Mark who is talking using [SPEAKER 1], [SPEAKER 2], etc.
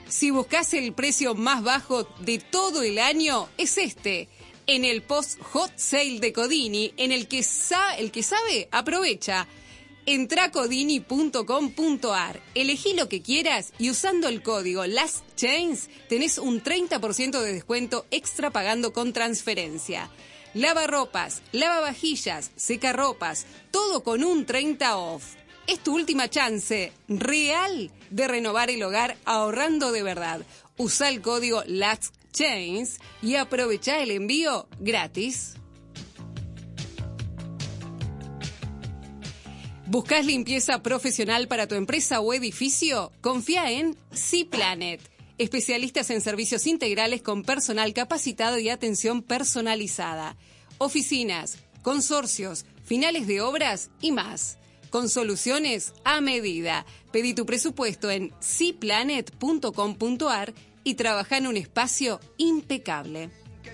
[SPEAKER 1] Si buscas el precio más bajo de todo el año, es este. En el post Hot Sale de Codini, en el que el que sabe, aprovecha. Entra a codini.com.ar, elegí lo que quieras y usando el código LASTCHANGE tenés un 30% de descuento extra pagando con transferencia. Lavarropas, lavavajillas, secarropas, todo con un 30 off. Es tu última chance real de renovar el hogar ahorrando de verdad. Usa el código LASTCHANGE y aprovecha el envío gratis. ¿Buscas limpieza profesional para tu empresa o edificio? Confía en C-Planet. Especialistas en servicios integrales con personal capacitado y atención personalizada. Oficinas, consorcios, finales de obras y más. Con soluciones a medida. Pedí tu presupuesto en cplanet.com.ar y trabaja en un espacio impecable.